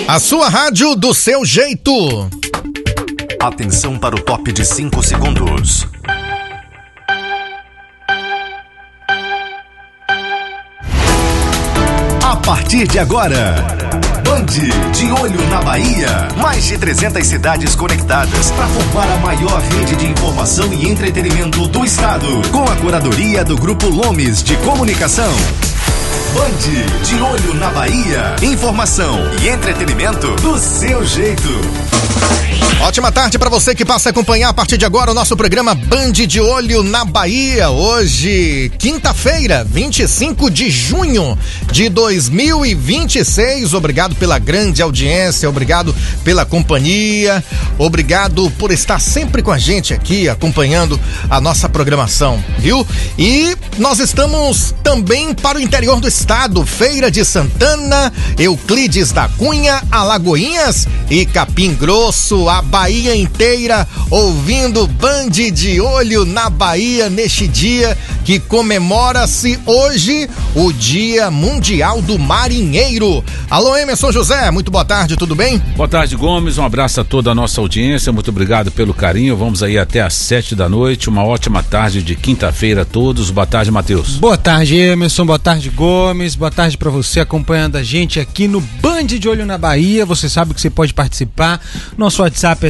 A sua rádio do seu jeito. Atenção para o top de 5 segundos. A partir de agora, Band de olho na Bahia. Mais de 300 cidades conectadas para formar a maior rede de informação e entretenimento do estado. Com a curadoria do Grupo Lomes de Comunicação. Band de olho na Bahia. Informação e entretenimento do seu jeito. Ótima tarde para você que passa a acompanhar a partir de agora o nosso programa Band de Olho na Bahia. Hoje, quinta-feira, 25 de junho de 2026. Obrigado pela grande audiência, obrigado pela companhia, obrigado por estar sempre com a gente aqui, acompanhando a nossa programação, viu? E nós estamos também para o interior do estado, Feira de Santana, Euclides da Cunha, Alagoinhas e Capim Grosso, a Bahia inteira ouvindo Band de Olho na Bahia neste dia que comemora-se hoje o Dia Mundial do Marinheiro. Alô, Emerson José, muito boa tarde, tudo bem? Boa tarde, Gomes, um abraço a toda a nossa audiência, muito obrigado pelo carinho, vamos aí até às 7 da noite, uma ótima tarde de quinta-feira a todos. Boa tarde, Matheus. Boa tarde, Emerson, boa tarde, Gomes, boa tarde pra você acompanhando a gente aqui no Band de Olho na Bahia. Você sabe que você pode participar, nosso WhatsApp é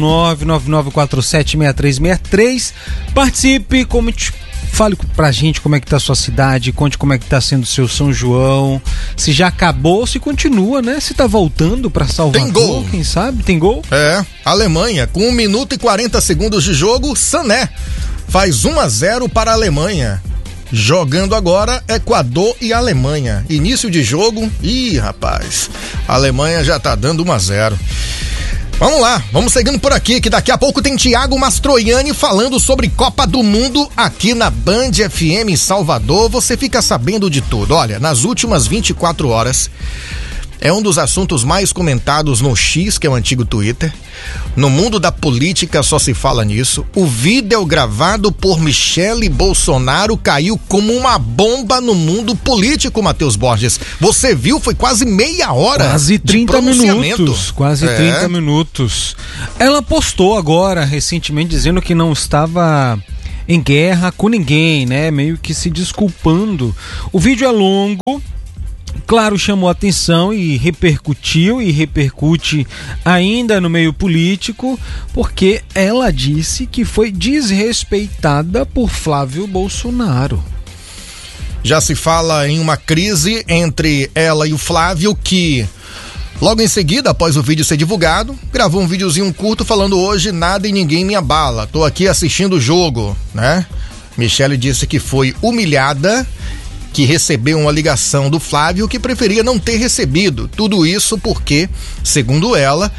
719-9947-6363. Participe, fale pra gente como é que tá a sua cidade, conte como é que tá sendo o seu São João, se já acabou, se continua, né? Se tá voltando pra Salvador, tem gol. Quem sabe? Tem gol? Alemanha, com 1 minuto e 40 segundos de jogo, Sané faz 1-0 para a Alemanha. Jogando agora Equador e Alemanha. Início de jogo, rapaz, a Alemanha já tá dando 1-0. Vamos lá, vamos seguindo por aqui, que daqui a pouco tem Thiago Mastroianni falando sobre Copa do Mundo aqui na Band FM em Salvador. Você fica sabendo de tudo. Olha, nas últimas 24 horas, é um dos assuntos mais comentados no X, que é o antigo Twitter. No mundo da política só se fala nisso. O vídeo gravado por Michele Bolsonaro caiu como uma bomba no mundo político, Matheus Borges. Você viu? Foi quase meia hora. Quase 30 minutos. Quase 30 minutos. Ela postou agora, recentemente, dizendo que não estava em guerra com ninguém, né? Meio que se desculpando. O vídeo é longo. Claro, chamou atenção e repercutiu e repercute ainda no meio político, porque ela disse que foi desrespeitada por Flávio Bolsonaro. Já se fala em uma crise entre ela e o Flávio, que logo em seguida, após o vídeo ser divulgado, gravou um videozinho curto falando: hoje nada e ninguém me abala, tô aqui assistindo o jogo, né? Michele disse que foi humilhada, que recebeu uma ligação do Flávio que preferia não ter recebido. Tudo isso porque, segundo ela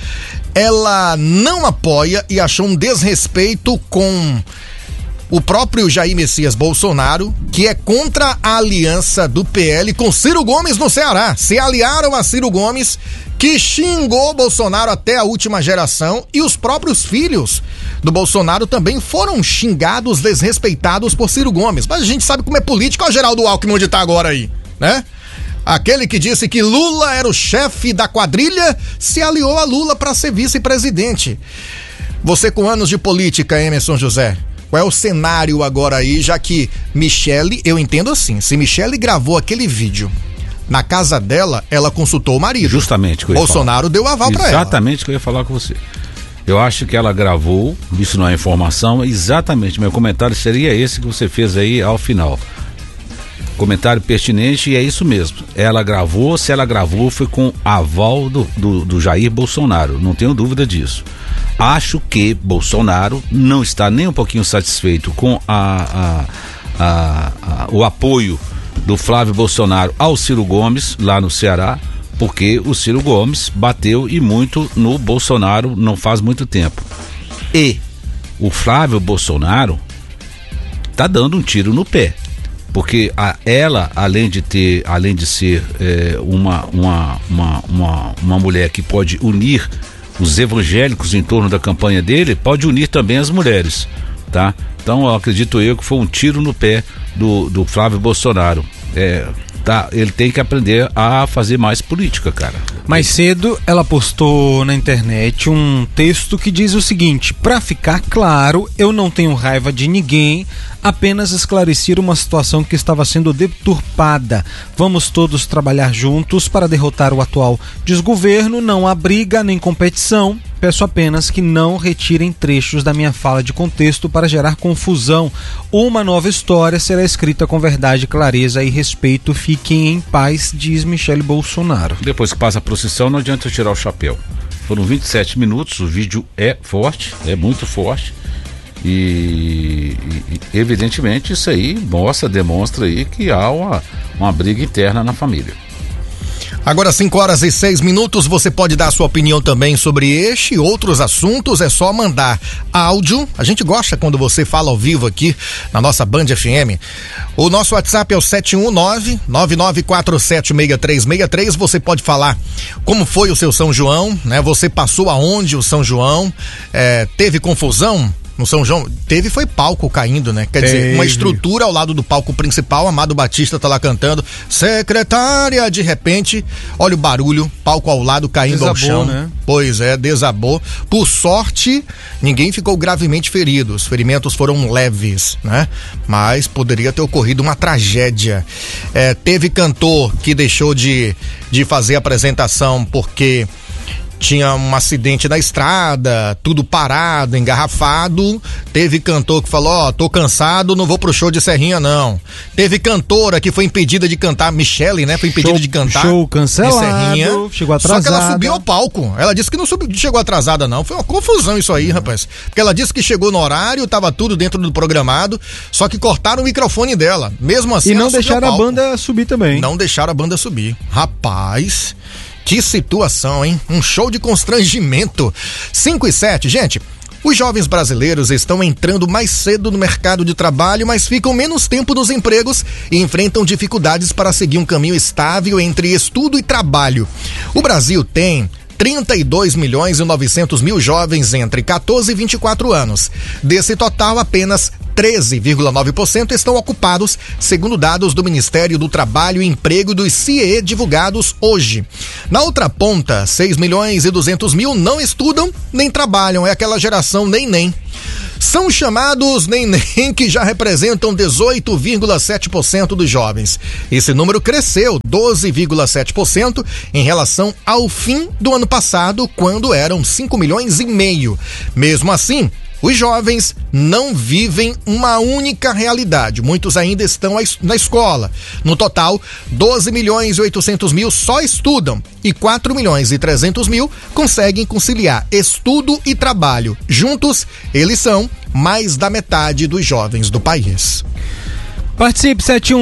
não apoia e achou um desrespeito com o próprio Jair Messias Bolsonaro, que é contra a aliança do PL com Ciro Gomes no Ceará. Se aliaram a Ciro Gomes, que xingou Bolsonaro até a última geração, e os próprios filhos do Bolsonaro também foram xingados, desrespeitados por Ciro Gomes. Mas a gente sabe como é político. Olha o Geraldo Alckmin onde tá agora aí, né? Aquele que disse que Lula era o chefe da quadrilha se aliou a Lula para ser vice-presidente. Você com anos de política, Emerson José, qual é o cenário agora aí, já que Michele, eu entendo assim, se Michele gravou aquele vídeo na casa dela, ela consultou o marido. Justamente. Que eu ia Bolsonaro deu aval para ela. Exatamente o que eu ia falar com você. Eu acho que ela gravou, isso não é informação, exatamente, meu comentário seria esse que você fez aí ao final. Comentário pertinente, e é isso mesmo. Ela gravou, se ela gravou, foi com aval do Jair Bolsonaro, não tenho dúvida disso. Acho que Bolsonaro não está nem um pouquinho satisfeito com o apoio do Flávio Bolsonaro ao Ciro Gomes, lá no Ceará, porque o Ciro Gomes bateu e muito no Bolsonaro não faz muito tempo. E o Flávio Bolsonaro tá dando um tiro no pé, porque ela, além de ser uma mulher que pode unir os evangélicos em torno da campanha dele, pode unir também as mulheres, tá? Então, acredito eu que foi um tiro no pé do Flávio Bolsonaro. ele tem que aprender a fazer mais política, cara. Mais cedo, ela postou na internet um texto que diz o seguinte: pra ficar claro, eu não tenho raiva de ninguém, apenas esclarecer uma situação que estava sendo deturpada. Vamos todos trabalhar juntos para derrotar o atual desgoverno, não há briga nem competição. Peço apenas que não retirem trechos da minha fala de contexto para gerar confusão. Uma nova história será escrita com verdade, clareza e respeito. Fiquem em paz, diz Michele Bolsonaro. Depois que passa a procissão, não adianta eu tirar o chapéu. Foram 27 minutos, o vídeo é forte, é muito forte. E evidentemente isso aí demonstra aí que há uma briga interna na família. Agora 5h06, você pode dar a sua opinião também sobre este e outros assuntos, é só mandar áudio, a gente gosta quando você fala ao vivo aqui na nossa Band FM. O nosso WhatsApp é o 719-9947-6363, você pode falar como foi o seu São João, né? Você passou aonde o São João, teve confusão? No São João, foi palco caindo, né? Quer dizer, uma estrutura ao lado do palco principal, Amado Batista tá lá cantando, secretária, de repente, olha o barulho, palco ao lado caindo desabou, ao chão. Né? Pois é, desabou. Por sorte, ninguém ficou gravemente ferido, os ferimentos foram leves, né? Mas poderia ter ocorrido uma tragédia. Teve cantor que deixou de fazer a apresentação porque tinha um acidente na estrada, tudo parado, engarrafado. Teve cantor que falou, tô cansado, não vou pro show de Serrinha não. Teve cantora que foi impedida de cantar, Michele, né? Foi impedida de cantar. Show cancelado, de Serrinha, chegou atrasada. Só que ela subiu ao palco. Ela disse que não chegou atrasada não. Foi uma confusão isso aí, rapaz. Porque ela disse que chegou no horário, tava tudo dentro do programado, só que cortaram o microfone dela. Mesmo assim, e não deixaram a banda subir também. Não deixaram a banda subir. Rapaz, que situação, hein? Um show de constrangimento. 5h07, gente. Os jovens brasileiros estão entrando mais cedo no mercado de trabalho, mas ficam menos tempo nos empregos e enfrentam dificuldades para seguir um caminho estável entre estudo e trabalho. O Brasil tem 32.900.000 jovens entre 14 e 24 anos. Desse total, apenas 13,9% estão ocupados, segundo dados do Ministério do Trabalho e Emprego do CIE divulgados hoje. Na outra ponta, 6.200.000 não estudam nem trabalham, é aquela geração nem. São chamados nem que já representam 18,7% dos jovens. Esse número cresceu 12,7% em relação ao fim do ano passado, quando eram 5,5 milhões. Mesmo assim, os jovens não vivem uma única realidade. Muitos ainda estão na escola. No total, 12.800.000 só estudam e 4.300.000 conseguem conciliar estudo e trabalho. Juntos, eles são mais da metade dos jovens do país. Participe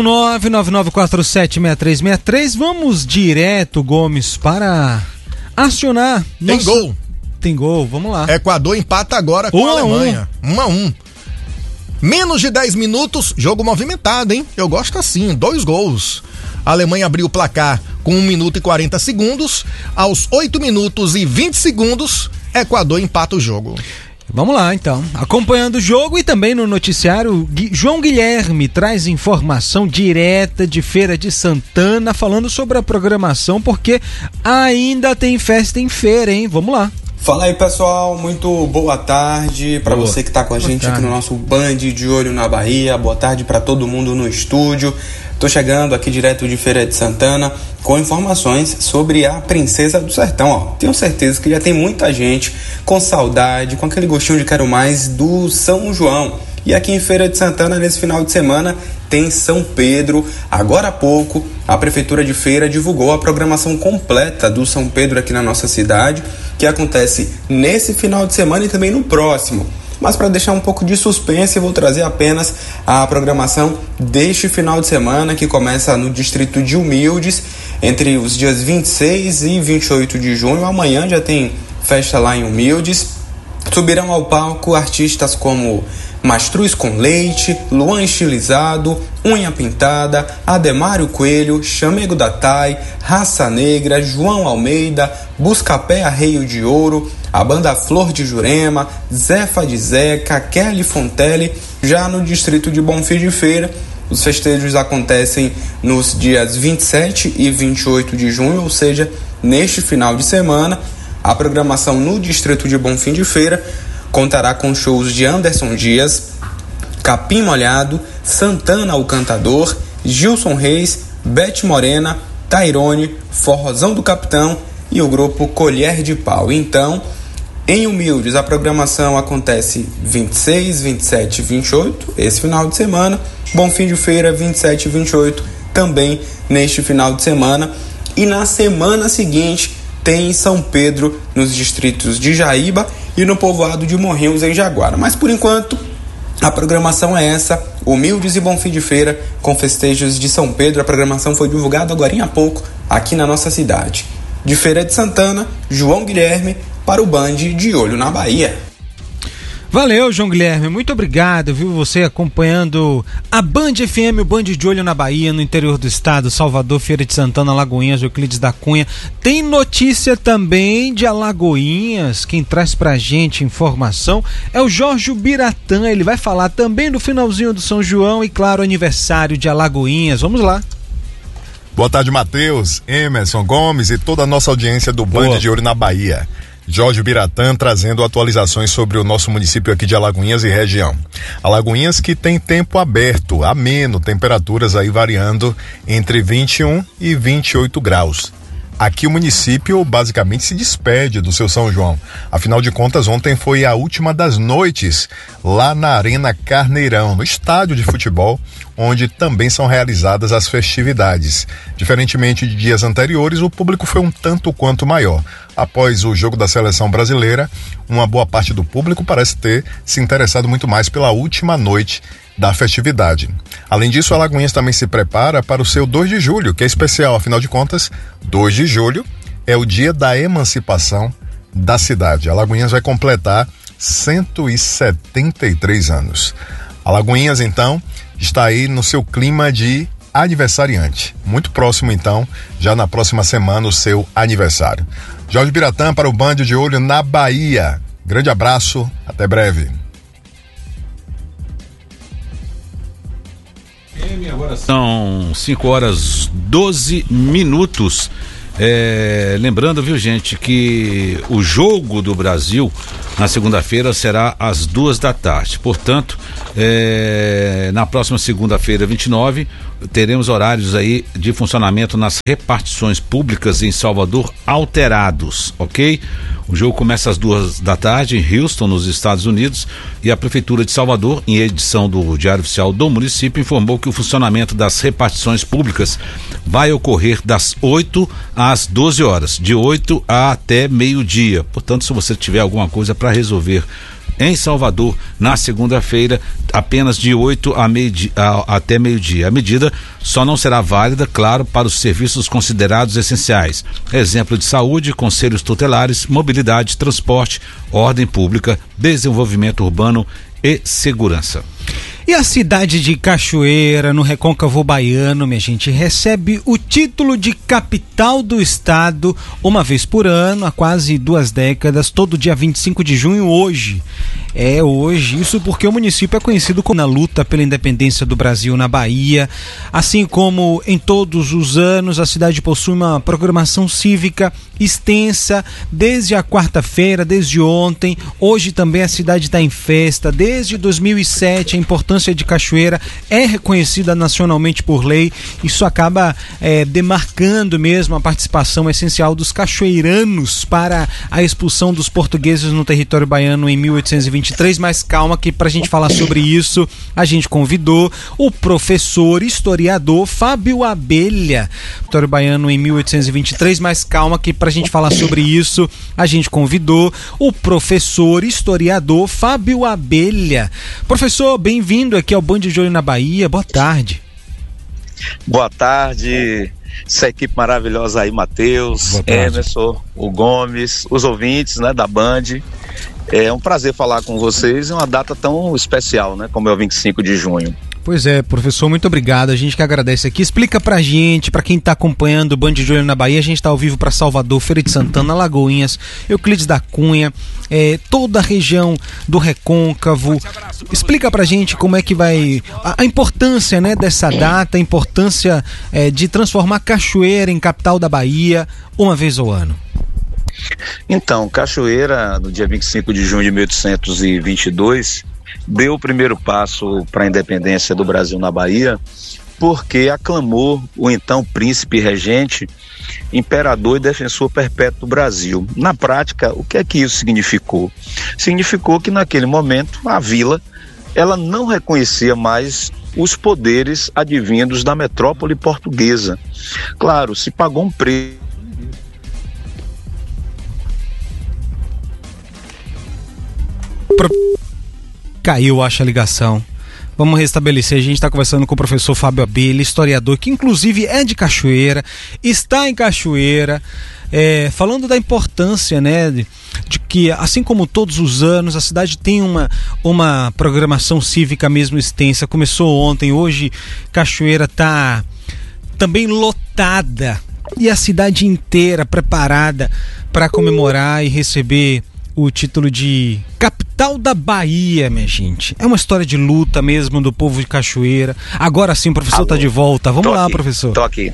719-9947-6363. Vamos direto, Gomes, para acionar. Tem gol. Tem gol, vamos lá. Equador empata agora com a Alemanha. 1-1. Menos de 10 minutos, jogo movimentado, hein? Eu gosto assim, 2 gols. A Alemanha abriu o placar com 1 minuto e 40 segundos. Aos 8 minutos e 20 segundos, Equador empata o jogo. Vamos lá, então. Acompanhando o jogo e também no noticiário, João Guilherme traz informação direta de Feira de Santana, falando sobre a programação, porque ainda tem festa em feira, hein? Vamos lá. Fala aí, pessoal, muito boa tarde para você que tá com a gente aqui no nosso Band de Olho na Bahia. Boa tarde para todo mundo no estúdio. Tô chegando aqui direto de Feira de Santana com informações sobre a Princesa do Sertão. Ó, tenho certeza que já tem muita gente com saudade, com aquele gostinho de quero mais do São João. E aqui em Feira de Santana, nesse final de semana, tem São Pedro. Agora há pouco, a Prefeitura de Feira divulgou a programação completa do São Pedro aqui na nossa cidade, que acontece nesse final de semana e também no próximo. Mas para deixar um pouco de suspense, eu vou trazer apenas a programação deste final de semana, que começa no distrito de Humildes, entre os dias 26 e 28 de junho. Amanhã já tem festa lá em Humildes. Subirão ao palco artistas como Mastruz com Leite, Luan Estilizado, Unha Pintada, Ademário Coelho, Chamego da Tai, Raça Negra, João Almeida, Buscapé Arreio de Ouro, a banda Flor de Jurema, Zefa de Zeca, Kelly Fontelli. Já no distrito de Bonfim de Feira, Os festejos acontecem nos dias 27 e 28 de junho, ou seja, neste final de semana. A programação no distrito de Bonfim de Feira contará com shows de Anderson Dias, Capim Molhado, Santana o Cantador, Gilson Reis, Beth Morena, Tairone, Forrozão do Capitão e o grupo Colher de Pau. Então, em Humildes, a programação acontece 26, 27 e 28, esse final de semana. Bonfim de Feira, 27 e 28, também neste final de semana. E na semana seguinte, tem em São Pedro, nos distritos de Jaíba e no povoado de Morrinhos, em Jaguara. Mas, por enquanto, a programação é essa: Humildes e Bonfim de Feira, com festejos de São Pedro. A programação foi divulgada agora há pouco, aqui na nossa cidade. De Feira de Santana, João Guilherme, para o Band de Olho na Bahia. Valeu, João Guilherme, muito obrigado, viu, você acompanhando a Band FM, o Band de Olho na Bahia, no interior do estado, Salvador, Feira de Santana, Alagoinhas, Euclides da Cunha. Tem notícia também de Alagoinhas. Quem traz pra gente informação é o Jorge Biratã. Ele vai falar também do finalzinho do São João e, claro, aniversário de Alagoinhas. Vamos lá. Boa tarde, Matheus, Emerson Gomes e toda a nossa audiência do Band de Olho na Bahia. Jorge Biratã trazendo atualizações sobre o nosso município aqui de Alagoinhas e região. Alagoinhas que tem tempo aberto, ameno, temperaturas aí variando entre 21 e 28 graus. Aqui o município basicamente se despede do seu São João. Afinal de contas, ontem foi a última das noites lá na Arena Carneirão, no estádio de futebol, onde também são realizadas as festividades. Diferentemente de dias anteriores, o público foi um tanto quanto maior. Após o jogo da seleção brasileira, uma boa parte do público parece ter se interessado muito mais pela última noite da festividade. Além disso, Alagoinhas também se prepara para o seu 2 de julho, que é especial, afinal de contas, 2 de julho é o dia da emancipação da cidade. Alagoinhas vai completar 173 anos. Alagoinhas, então, está aí no seu clima de aniversariante. Muito próximo, então, já na próxima semana, o seu aniversário. Jorge Biratã para o Band de Olho na Bahia. Grande abraço, até breve. Agora são 5h12. Lembrando, viu, gente, que o jogo do Brasil na segunda-feira será às 14h. Portanto, na próxima segunda-feira, 29, teremos horários aí de funcionamento nas repartições públicas em Salvador alterados, ok? O jogo começa às 14h em Houston, nos Estados Unidos, e a Prefeitura de Salvador, em edição do Diário Oficial do município, informou que o funcionamento das repartições públicas vai ocorrer das 8 às 12 horas, de 8 até meio-dia. Portanto, se você tiver alguma coisa para resolver em Salvador na segunda-feira, apenas de 8 até meio-dia. A medida só não será válida, claro, para os serviços considerados essenciais: exemplo de saúde, conselhos tutelares, mobilidade, transporte, ordem pública, desenvolvimento urbano e segurança. E a cidade de Cachoeira, no Recôncavo Baiano, minha gente, recebe o título de capital do estado uma vez por ano, há quase 2 décadas, todo dia 25 de junho, hoje. É hoje, isso porque o município é conhecido como na luta pela independência do Brasil na Bahia. Assim como em todos os anos, a cidade possui uma programação cívica extensa, desde a quarta-feira, desde ontem. Hoje também a cidade está em festa, desde 2007, a importância de Cachoeira é reconhecida nacionalmente por lei. Isso acaba demarcando mesmo a participação essencial dos cachoeiranos para a expulsão dos portugueses no território baiano em 1823, mas calma que pra gente falar sobre isso, a gente convidou o professor historiador Fábio Abelha, território baiano em 1823, mas calma que pra gente falar sobre isso, a gente convidou o professor historiador Fábio Abelha. Professor, bem-vindo aqui ao Band de Olho na Bahia, boa tarde. Boa tarde, essa equipe maravilhosa aí, Matheus, Emerson, o Gomes, os ouvintes, né, da Band. É um prazer falar com vocês em uma data tão especial, né, como é o 25 de junho. Pois é, professor, muito obrigado, a gente que agradece aqui. Explica pra gente, pra quem tá acompanhando o Band de Olho na Bahia, a gente tá ao vivo pra Salvador, Feira de Santana, Lagoinhas, Euclides da Cunha, toda a região do Recôncavo. Explica pra gente como é que vai, a importância, né, dessa data, a importância de transformar Cachoeira em capital da Bahia uma vez ao ano. Então, Cachoeira, no dia 25 de junho de 1822, deu o primeiro passo para a independência do Brasil na Bahia, porque aclamou o então príncipe regente, imperador e defensor perpétuo do Brasil. Na prática, o que é que isso significou? Significou que naquele momento a vila, ela não reconhecia mais os poderes advindos da metrópole portuguesa. Claro, se pagou um preço. Caiu, acho, a ligação. Vamos restabelecer. A gente está conversando com o professor Fábio Abelha, historiador, que inclusive é de Cachoeira, está em Cachoeira, falando da importância, né, de que, assim como todos os anos, a cidade tem uma programação cívica mesmo extensa. Começou ontem, hoje Cachoeira está também lotada e a cidade inteira preparada para comemorar e receber o título de capital da Bahia, minha gente. É uma história de luta mesmo do povo de Cachoeira. Agora sim, o professor está de volta. Vamos lá, professor. Tô aqui.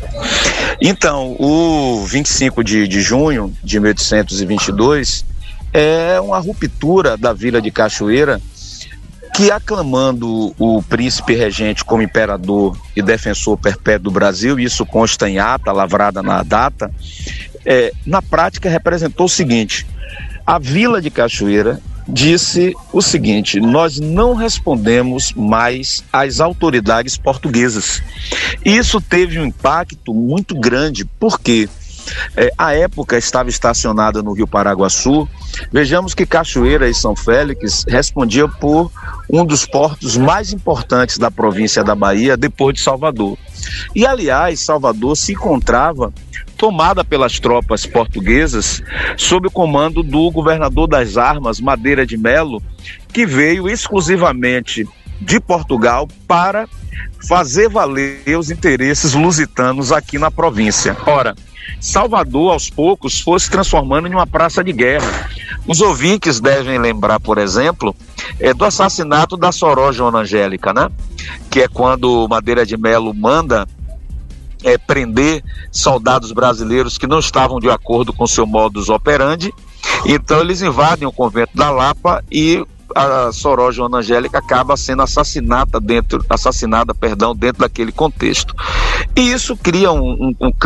Então, o 25 de junho de 1822 é uma ruptura da vila de Cachoeira, que, aclamando o príncipe regente como imperador e defensor perpétuo do Brasil, e isso consta em ata, lavrada na data, na prática representou o seguinte: a vila de Cachoeira disse o seguinte: nós não respondemos mais às autoridades portuguesas. Isso teve um impacto muito grande, porque a época estava estacionada no Rio Paraguaçu. Vejamos que Cachoeira e São Félix respondiam por um dos portos mais importantes da província da Bahia, depois de Salvador. E, aliás, Salvador se encontrava tomada pelas tropas portuguesas sob o comando do governador das armas, Madeira de Melo, que veio exclusivamente de Portugal para fazer valer os interesses lusitanos aqui na província. Ora, Salvador, aos poucos, foi se transformando em uma praça de guerra. Os ouvintes devem lembrar, por exemplo, do assassinato da Soró Joana Angélica, né? Que é quando Madeira de Melo manda prender soldados brasileiros que não estavam de acordo com seu modus operandi. Então eles invadem o convento da Lapa e a Soró Joana Angélica acaba sendo assassinada dentro daquele contexto. E isso cria um